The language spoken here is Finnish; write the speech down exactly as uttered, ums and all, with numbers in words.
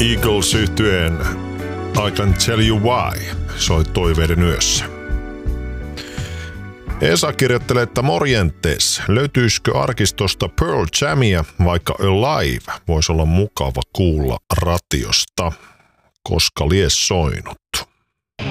Eagles yhtyeen I Can Tell You Why soi toiveiden yössä. Esa kirjoittelee, että morjentes, löytyisikö arkistosta Pearl Jamia, vaikka Alive voisi olla mukava kuulla ratiosta, koska lies soinut.